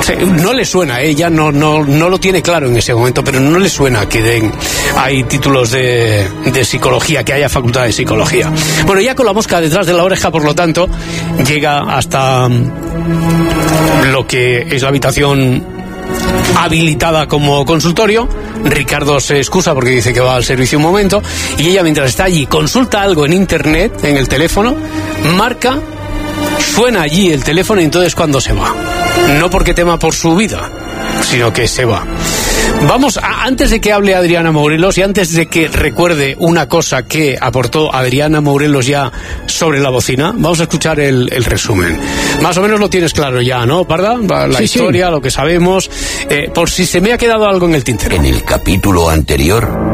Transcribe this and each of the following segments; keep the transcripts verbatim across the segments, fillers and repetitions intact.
no le suena, ella no, no, no lo tiene claro en ese momento, pero no le suena que den hay títulos de, de psicología, que haya facultad de psicología. Bueno, ya con la mosca detrás de la oreja, por lo tanto, llega hasta lo que es la habitación habilitada como consultorio. Ricardo se excusa porque dice que va al servicio un momento, y ella, mientras está allí, consulta algo en internet, en el teléfono, marca, suena allí el teléfono, y entonces cuando se va, no porque tema por su vida, sino que se va. Vamos, a, antes de que hable Adriana Morelos y antes de que recuerde una cosa que aportó Adriana Morelos ya sobre la bocina, vamos a escuchar el, el resumen. Más o menos lo tienes claro ya, ¿no, Parda? La sí, historia, sí. Lo que sabemos. Eh, por si se me ha quedado algo en el tintero. En el capítulo anterior...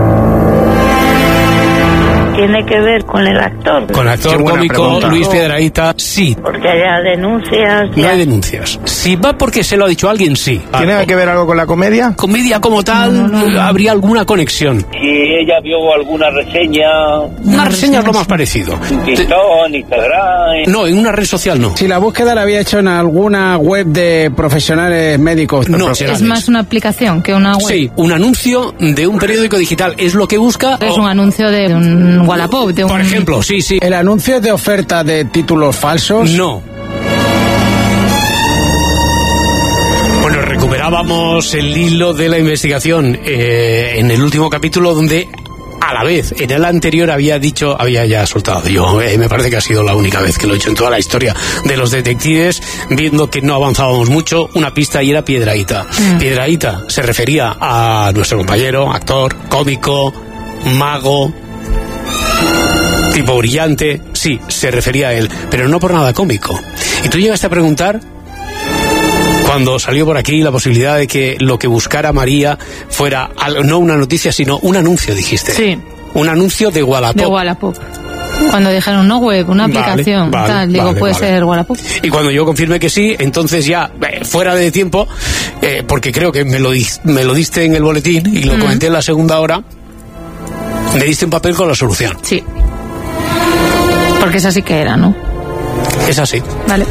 ¿Tiene que ver con el actor? Con el actor cómico pregunta. Luis Piedrahíta, sí. Porque haya denuncias. No ya. hay denuncias. Si va porque se lo ha dicho alguien, sí. ¿Tiene ah, que ver algo con la comedia? Comedia como tal, no, no, no. Habría alguna conexión. Si ella vio alguna reseña... Una reseña es lo más parecido. TikTok, Instagram... No, en una red social no. Si la búsqueda la había hecho en alguna web de profesionales médicos... No, es más una aplicación que una web. Sí, un anuncio de un periódico digital. Es lo que busca... Es o... un anuncio de un... Wallapop, de un... Por ejemplo, sí, sí. ¿El anuncio es de oferta de títulos falsos? No. Bueno, recuperábamos el hilo de la investigación eh, en el último capítulo, donde a la vez, en el anterior había dicho, había ya soltado yo, eh, me parece que ha sido la única vez que lo he hecho en toda la historia de los detectives, viendo que no avanzábamos mucho, una pista, y era Piedrahíta. Mm. Piedrahíta se refería a nuestro compañero, actor, cómico, mago, tipo brillante, sí, se refería a él, pero no por nada cómico. Y tú llegaste a preguntar, cuando salió por aquí la posibilidad de que lo que buscara María fuera no una noticia, sino un anuncio, dijiste. Sí. Un anuncio de Wallapop. De Wallapop. Cuando dijeron no web, una aplicación, vale, vale, tal, digo, vale, puede vale. ser Wallapop. Y cuando yo confirmé que sí, entonces ya, eh, fuera de tiempo, eh, porque creo que me lo, di, me lo diste en el boletín y lo mm. comenté en la segunda hora, me diste un papel con la solución. Sí. Porque esa sí que era, ¿no? Es así. Vale.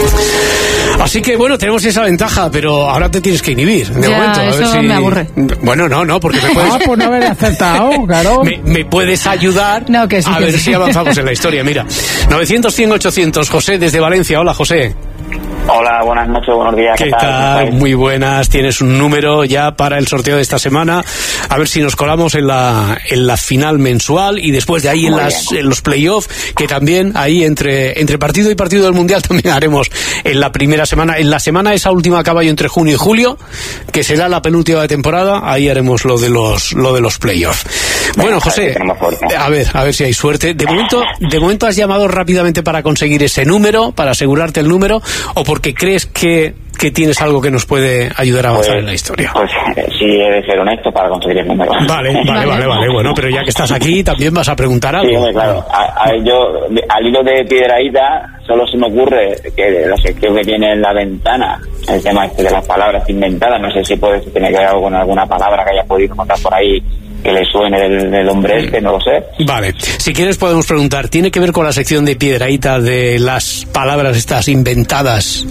Así que bueno, tenemos esa ventaja, pero ahora te tienes que inhibir de ya, momento. A eso ver si... me aburre. Bueno, no, no, porque me puedes... Ah, pues no haber acertado, claro. Me, me puedes ayudar no, que sí, a que ver sí. si avanzamos en la historia. Mira, novecientos, cien, ochocientos, José desde Valencia. Hola, José. Hola, buenas noches, buenos días. ¿Qué, ¿Qué tal? Muy buenas. Tienes un número ya para el sorteo de esta semana. A ver si nos colamos en la en la final mensual y después de ahí en, las, en los playoffs, que también ahí entre entre partido y partido del Mundial también haremos en la primera semana. En la semana esa última a caballo entre junio y julio, que será la penúltima de temporada, ahí haremos lo de los lo de los playoffs. Bueno, José, a ver, a ver si hay suerte. De momento, de momento has llamado rápidamente para conseguir ese número, para asegurarte el número, o porque crees que, que tienes algo que nos puede ayudar a avanzar pues, en la historia. Pues sí, he de ser honesto para conseguir el número. Vale, vale, vale, vale. Bueno, pero ya que estás aquí, también vas a preguntar algo. Sí, hombre, claro. A, a, yo, al hilo de Piedrahíta, solo se me ocurre que la sección que tiene en la ventana, el tema este de las palabras inventadas, no sé si puede tener que ver algo con alguna palabra que haya podido encontrar por ahí que le suene del, del hombre este, no lo sé. Vale, si quieres podemos preguntar, ¿tiene que ver con la sección de Piedrahíta de las palabras estas inventadas?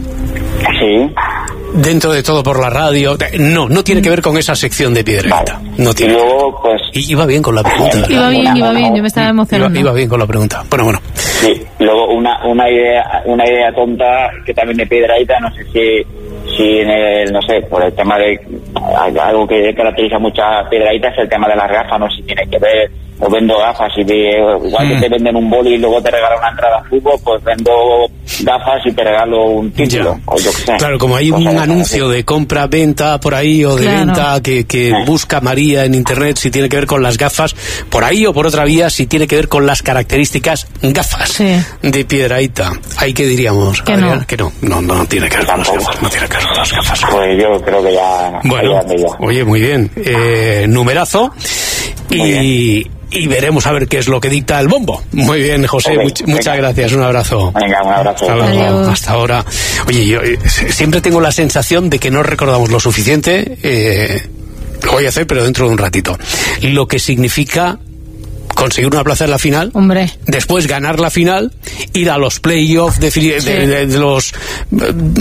Sí. Dentro de todo por la radio. No, no tiene que ver con esa sección de Piedrahíta. Vale. No tiene. Y luego, pues... Y iba bien con la pregunta. Iba bien, iba bien, yo me estaba emocionando. Iba, iba bien con la pregunta. Bueno, bueno. Sí, luego una, una idea, una idea tonta que también de Piedrahíta, no sé si si en el, no sé, por el tema de algo que caracteriza mucho a Piedrahíta es el tema de las gafas, no sé si tiene que ver, o vendo gafas y de, igual que te venden un boli y luego te regalan una entrada a fútbol, pues vendo gafas y te regalo un título, o yo qué sé. Claro, como hay un anuncio de compra-venta por ahí, o de claro. venta que, que sí. busca María en internet, si tiene que ver con las gafas, por ahí o por otra vía, si tiene que ver con las características gafas sí. de Piedrahíta. Ahí que diríamos, que Adrián, no. que no, no, no tiene que ver con las gafas, no tiene que ver con las gafas. Pues yo creo que ya... Bueno, ya, ya. oye, muy bien, eh, numerazo, muy y... Bien. Y veremos a ver qué es lo que dicta el bombo. Muy bien, José, okay, much, muchas gracias, un abrazo. Venga, un abrazo. Hasta luego, hasta ahora. Oye, yo eh, siempre tengo la sensación de que no recordamos lo suficiente, eh, lo voy a hacer, pero dentro de un ratito, lo que significa conseguir una plaza en la final, hombre, después ganar la final, ir a los playoffs de, sí. de, de, de los